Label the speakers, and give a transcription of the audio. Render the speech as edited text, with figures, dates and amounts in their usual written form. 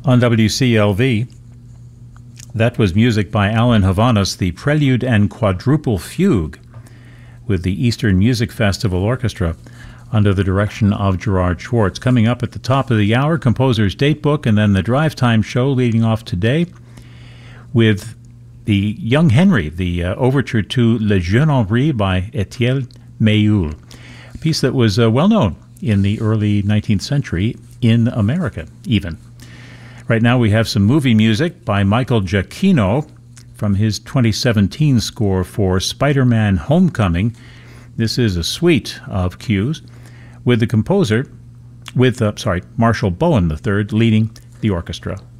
Speaker 1: On WCLV, that was music by Alan Havanas, the Prelude and Quadruple Fugue, with the Eastern Music Festival Orchestra under the direction of Gerard Schwartz. Coming up at the top of the hour, composer's datebook, and then the drive time show leading off today with the Young Henry, the overture to Le Jeune Henri by Etienne Méhul, a piece that was well known in the early 19th century in America even. Right now we have some movie music by Michael Giacchino from his 2017 score for Spider-Man Homecoming. This is a suite of cues with the composer, Marshall Bowen III leading the orchestra.